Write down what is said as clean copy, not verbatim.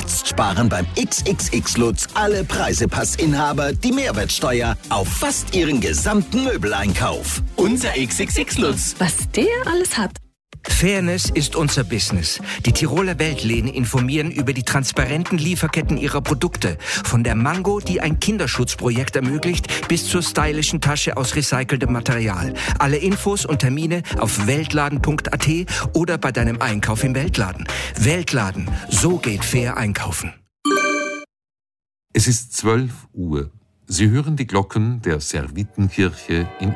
Jetzt sparen beim XXX Lutz alle Preisepassinhaber die Mehrwertsteuer auf fast ihren gesamten Möbeleinkauf. Unser XXX Lutz. Was der alles hat. Fairness ist unser Business. Die Tiroler Weltläden informieren über die transparenten Lieferketten ihrer Produkte. Von der Mango, die ein Kinderschutzprojekt ermöglicht, bis zur stylischen Tasche aus recyceltem Material. Alle Infos und Termine auf weltladen.at oder bei deinem Einkauf im Weltladen. Weltladen, so geht fair einkaufen. Es ist 12 Uhr. Sie hören die Glocken der Servitenkirche in